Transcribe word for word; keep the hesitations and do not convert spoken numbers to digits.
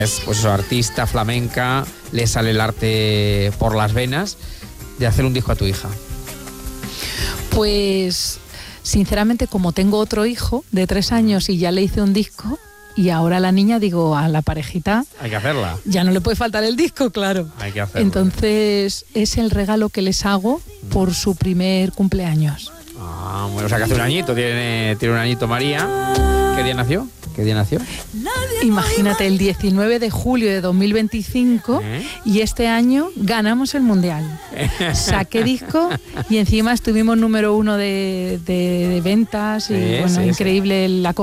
Es pues eso, artista, flamenca, le sale el arte por las venas, de hacer un disco a tu hija. Pues sinceramente, como tengo otro hijo de tres años y ya le hice un disco, y ahora la niña, digo, a la parejita... Hay que hacerla. Ya no le puede faltar el disco, claro. Hay que hacerlo. Entonces, es el regalo que les hago por su primer cumpleaños. Ah, bueno, o sea que hace un añito, tiene, tiene un añito María. ¿Qué día nació? ¿Qué día nació? Imagínate, el diecinueve de julio de dos mil veinticinco, ¿Eh? Y este año ganamos el Mundial. Saqué disco y encima estuvimos número uno de, de, de ventas y sí, bueno, sí, increíble sí. la